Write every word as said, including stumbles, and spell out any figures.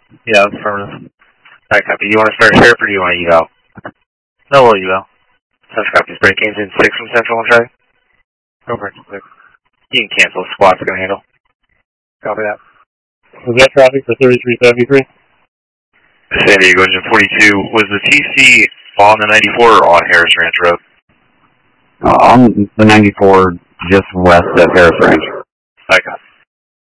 Yeah, that's affirmative. Alright, copy. You want to start sheriff or do you want to eval? No, we'll eval. Such copy. Break engine six from Central on track. Go break six. You can cancel. Squat's going to handle. Copy that. Was that traffic for thirty-three seventy-three? San Diego engine forty-two. Was the T C on the ninety-four or on Harris Ranch Road? Uh, on the ninety-four, just west of Harris Ranch. I got it.